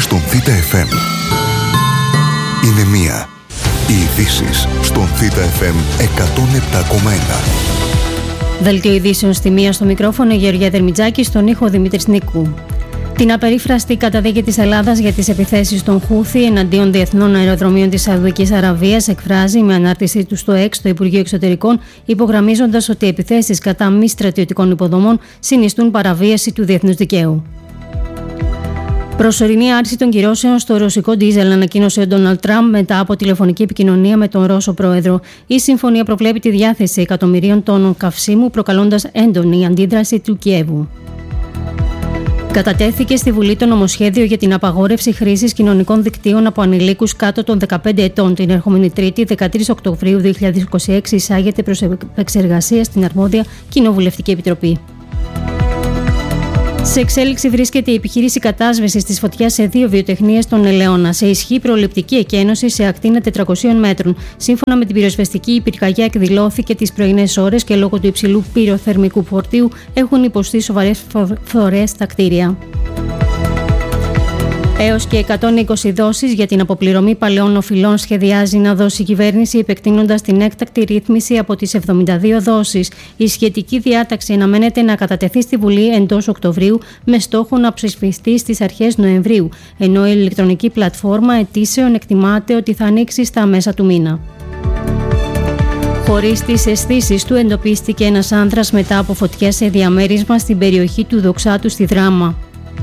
στον Θήτα FM. Είναι μία. Οι ειδήσεις στον Θήτα FM 107,1. Δελτίο ειδήσεων στη μία, στο μικρόφωνο η Γεωργία Δερμιτζάκη, στον ήχο Δημήτρης Νίκου. Την απερίφραστη καταδίκη της Ελλάδας για τις επιθέσεις των Χούθι εναντίον διεθνών αεροδρομίων της Σαουδικής Αραβίας εκφράζει με ανάρτησή του στο ΕΚ στο Υπουργείο Εξωτερικών, υπογραμμίζοντας ότι οι επιθέσεις κατά μη στρατιωτικών υποδομών συνιστούν παραβίαση του διεθνούς δικαίου. Προσωρινή άρση των κυρώσεων στο ρωσικό ντίζελ, ανακοίνωσε ο Ντόναλντ Τραμπ μετά από τηλεφωνική επικοινωνία με τον Ρώσο πρόεδρο. Η συμφωνία προβλέπει τη διάθεση εκατομμυρίων τόνων καυσίμου, προκαλώντας έντονη αντίδραση του Κιέβου. Κατατέθηκε στη Βουλή το νομοσχέδιο για την απαγόρευση χρήσης κοινωνικών δικτύων από ανηλίκους κάτω των 15 ετών. Την ερχόμενη Τρίτη, 13 Οκτωβρίου 2026, εισάγεται προς επεξεργασία στην αρμόδια Κοινοβουλευτική Επιτροπή. Σε εξέλιξη βρίσκεται η επιχείρηση κατάσβεσης της φωτιάς σε 2 βιοτεχνίες στον Ελαιώνα. Σε ισχύ προληπτική εκένωση σε ακτίνα 400 μέτρων. Σύμφωνα με την πυροσβεστική, η πυρκαγιά εκδηλώθηκε τις πρωινές ώρες και λόγω του υψηλού πυροθερμικού φορτίου έχουν υποστεί σοβαρές φθορές στα κτίρια. Έως και 120 δόσεις για την αποπληρωμή παλαιών οφειλών σχεδιάζει να δώσει η κυβέρνηση, επεκτείνοντας την έκτακτη ρύθμιση από τις 72 δόσεις. Η σχετική διάταξη αναμένεται να κατατεθεί στη Βουλή εντός Οκτωβρίου με στόχο να ψηφιστεί στις αρχές Νοεμβρίου, ενώ η ηλεκτρονική πλατφόρμα αιτήσεων εκτιμάται ότι θα ανοίξει στα μέσα του μήνα. Χωρίς τις αισθήσεις του, εντοπίστηκε ένας άνδρας μετά από φωτιά σε διαμέρισμα στην περιοχή του Δοξάτου στη Δράμα.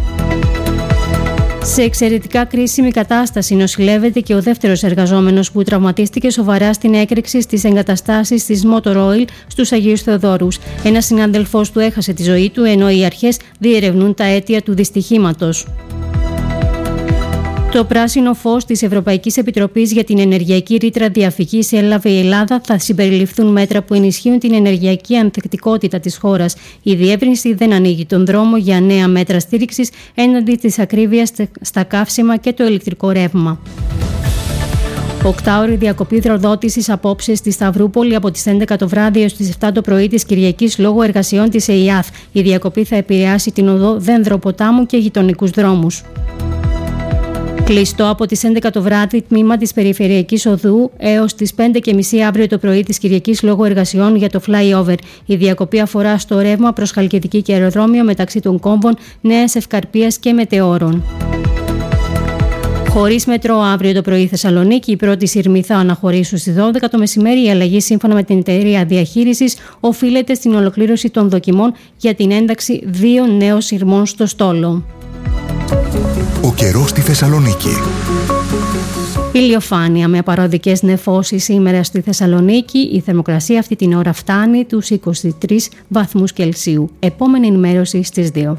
Σε εξαιρετικά κρίσιμη κατάσταση νοσηλεύεται και ο δεύτερος εργαζόμενος που τραυματίστηκε σοβαρά στην έκρηξη στις εγκαταστάσεις της Motor Oil στους Αγίους Θεοδόρους. Ένας συνάδελφός του έχασε τη ζωή του, ενώ οι αρχές διερευνούν τα αίτια του δυστυχήματος. Το πράσινο φως της Ευρωπαϊκής Επιτροπής για την ενεργειακή ρήτρα διαφυγής έλαβε η Ελλάδα. Θα συμπεριληφθούν μέτρα που ενισχύουν την ενεργειακή ανθεκτικότητα της χώρας. Η διεύρυνση δεν ανοίγει τον δρόμο για νέα μέτρα στήριξης έναντι της ακρίβειας στα καύσιμα και το ηλεκτρικό ρεύμα. 8ωρη διακοπή υδροδότησης απόψε στη Σταυρούπολη από τις 11 το βράδυ έως τις 7 το πρωί της Κυριακής λόγω εργασιών της ΕΙΑΘ. Η διακοπή θα επηρεάσει την οδό Δένδρο-Ποτάμου και γειτονικούς δρόμους. Κλειστό από τις 11 το βράδυ τμήμα της Περιφερειακής Οδού έως τις 5:30 αύριο το πρωί της Κυριακής λόγω εργασιών για το flyover. Η διακοπή αφορά στο ρεύμα προς Χαλκιδική και αεροδρόμιο μεταξύ των κόμβων Νέας Ευκαρπίας και Μετεώρων. Χωρίς μετρό αύριο το πρωί Θεσσαλονίκη, οι πρώτοι σειρμοί θα αναχωρήσουν στις 12 το μεσημέρι. Η αλλαγή, σύμφωνα με την εταιρεία διαχείρισης, οφείλεται στην ολοκλήρωση των δοκιμών για την ένταξη 2 νέων σειρμών στο στόλο. Ο καιρός στη Θεσσαλονίκη. Ηλιοφάνεια με απαροδικές νεφώσεις σήμερα στη Θεσσαλονίκη. Η θερμοκρασία αυτή την ώρα φτάνει τους 23 βαθμούς Κελσίου. Επόμενη ενημέρωση στις 2.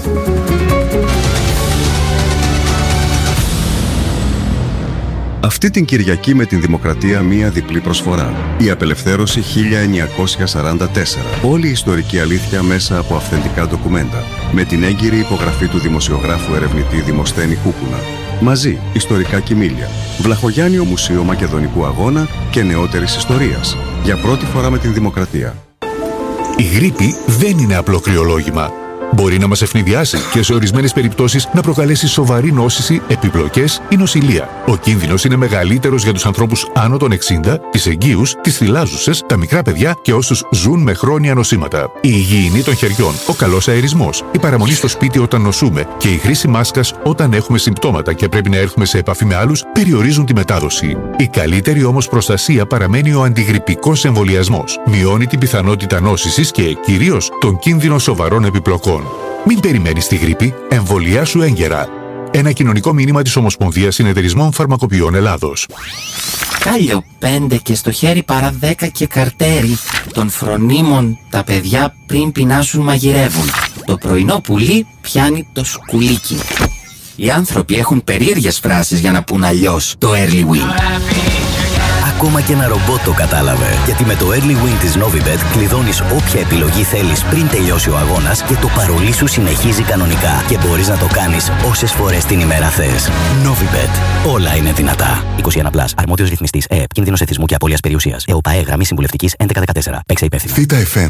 Αυτή την Κυριακή με την Δημοκρατία μία διπλή προσφορά. Η απελευθέρωση 1944. Όλη η ιστορική αλήθεια μέσα από αυθεντικά ντοκουμέντα. Με την έγκυρη υπογραφή του δημοσιογράφου ερευνητή Δημοσθένη Κούκουνα. Μαζί, ιστορικά κοιμήλια. Βλαχογιάννιο Μουσείο Μακεδονικού Αγώνα και νεότερης ιστορίας. Για πρώτη φορά με την Δημοκρατία. Η γρίπη δεν είναι απλό κρυολόγημα. Μπορεί να μας ευνηδιάσει και σε ορισμένες περιπτώσεις να προκαλέσει σοβαρή νόσηση, επιπλοκές ή νοσηλεία. Ο κίνδυνος είναι μεγαλύτερος για τους ανθρώπους άνω των 60, τις εγγύους, τις θυλάζουσες, τα μικρά παιδιά και όσους ζουν με χρόνια νοσήματα. Η υγιεινή των χεριών, ο καλός αερισμός, η παραμονή στο σπίτι όταν νοσούμε και η χρήση μάσκας όταν έχουμε συμπτώματα και πρέπει να έρθουμε σε επαφή με άλλους περιορίζουν τη μετάδοση. Η καλύτερη όμως προστασία παραμένει ο αντιγρυπικός εμβολιασμός. Μειώνει την πιθανότητα νόσησης και κυρίως τον κίνδυνο σοβαρών επιπλοκών. Μην περιμένεις τη γρίπη, εμβολιάσου έγκαιρα. Ένα κοινωνικό μήνυμα της Ομοσπονδίας Συνεταιρισμών Φαρμακοποιών Ελλάδος. Κάλιο 5 και στο χέρι παρά 10 και καρτέρι. Των φρονίμων τα παιδιά πριν πεινάσουν μαγειρεύουν. Το πρωινό πουλί πιάνει το σκουλίκι. Οι άνθρωποι έχουν περίεργες φράσεις για να πουν αλλιώς το early win. Ακόμα και ένα ρομπότ το κατάλαβε. Γιατί με το Early Win της Novibet κλειδώνεις όποια επιλογή θέλεις πριν τελειώσει ο αγώνας και το παρολί σου συνεχίζει κανονικά. Και μπορείς να το κάνεις όσες φορές την ημέρα θες. Novibet. Όλα είναι δυνατά. 21+. Αρμόδιος ρυθμιστής ΕΕΠ. Κίνδυνος εθισμού και απώλειας περιουσίας. ΕΟΠΑΕ. Γραμμή συμβουλευτικής 1114. Παίξε υπεύθυνα. Θήτα FM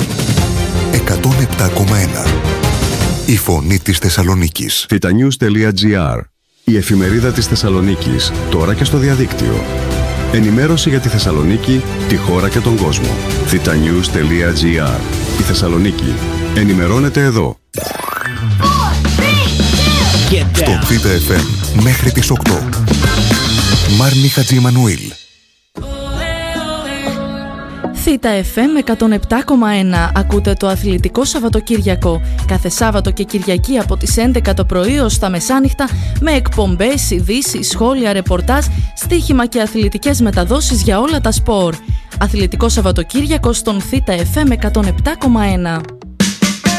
107,1. Η φωνή της Θεσσαλονίκης. Thetanews.gr. Η εφημερίδα της Θεσσαλονίκης, τώρα και στο διαδίκτυο. Ενημέρωση για τη Θεσσαλονίκη, τη χώρα και τον κόσμο. thetanews.gr. Η Θεσσαλονίκη. Ενημερώνεται εδώ. Στον Θήτα FM μέχρι τις 8. Μάρνη Χατζημανουήλ. Θήτα FM 107,1. Ακούτε το Αθλητικό Σαββατοκύριακο. Κάθε Σάββατο και Κυριακή από τις 11 το πρωί ως τα μεσάνυχτα, με εκπομπές, ειδήσεις, σχόλια, ρεπορτάζ, στοίχημα και αθλητικές μεταδόσεις για όλα τα σπορ. Αθλητικό Σαββατοκύριακο στον Θήτα FM 107,1.